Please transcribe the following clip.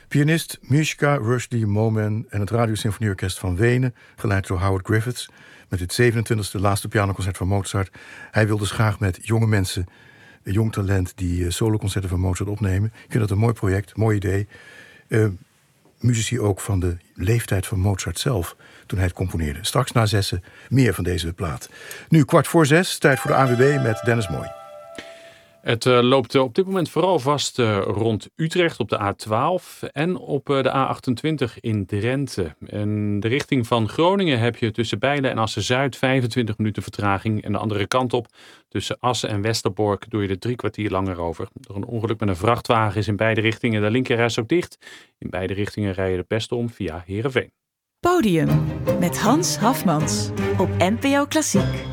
Pianist Mishka Rushdie Momen en het Radiosymfonieorkest van Wenen, geleid door Howard Griffiths, met het 27e laatste pianoconcert van Mozart. Hij wil dus graag met jonge mensen, jong talent, die soloconcerten van Mozart opnemen. Ik vind dat een mooi project, mooi idee. Muzici ook van de leeftijd van Mozart zelf, toen hij het componeerde. Straks na 6 meer van deze plaat. Nu 5:45, tijd voor de ANWB met Dennis Mooi. Het loopt op dit moment vooral vast rond Utrecht op de A12 en op de A28 in Drenthe. En de richting van Groningen heb je tussen Bijlen en Assen-Zuid 25 minuten vertraging. En de andere kant op, tussen Assen en Westerbork, doe je er 3 kwartier langer over. Door een ongeluk met een vrachtwagen is in beide richtingen de linkerreis ook dicht. In beide richtingen rij je de beste om via Heerenveen. Podium met Hans Hafmans op NPO Klassiek.